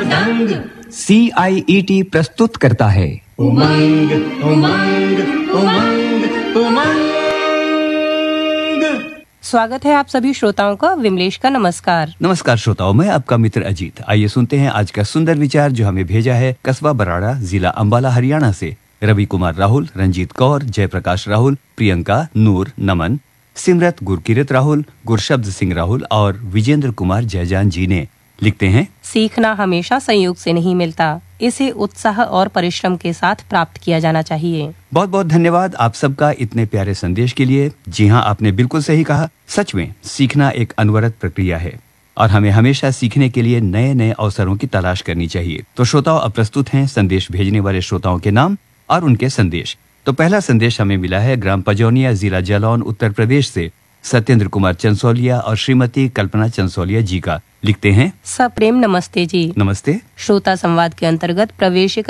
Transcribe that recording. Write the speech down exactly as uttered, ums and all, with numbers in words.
दंग। सी आई E T प्रस्तुत करता है उमंग उमंग उमंग उमंग। स्वागत है आप सभी श्रोताओं का। विमलेश का नमस्कार। नमस्कार श्रोताओं, मैं आपका मित्र अजीत। आइए सुनते हैं आज का सुंदर विचार जो हमें भेजा है कस्बा बराड़ा, जिला अंबाला, हरियाणा से रवि कुमार राहुल, रंजीत कौर, जयप्रकाश राहुल, प्रियंका, नूर, नमन, सिमरत, गुरकीरत राहुल, गुरशब्द सिंह राहुल और विजेंद्र कुमार जयजान जी ने। लिखते हैं, सीखना हमेशा संयोग से नहीं मिलता, इसे उत्साह और परिश्रम के साथ प्राप्त किया जाना चाहिए। बहुत बहुत धन्यवाद आप सबका इतने प्यारे संदेश के लिए। जी हाँ, आपने बिल्कुल सही कहा। सच में सीखना एक अनवरत प्रक्रिया है और हमें हमेशा सीखने के लिए नए नए अवसरों की तलाश करनी चाहिए। तो श्रोताओं, अब प्रस्तुत हैं संदेश भेजने वाले श्रोताओं के नाम और उनके संदेश। तो पहला संदेश हमें मिला है ग्राम पजौनिया, जिला जालौन, उत्तर प्रदेश से सत्येंद्र कुमार चंसोलिया और श्रीमती कल्पना चंसोलिया जी का। लिखते हैं, सप्रेम नमस्ते जी। नमस्ते। श्रोता संवाद के अंतर्गत प्रवेशिका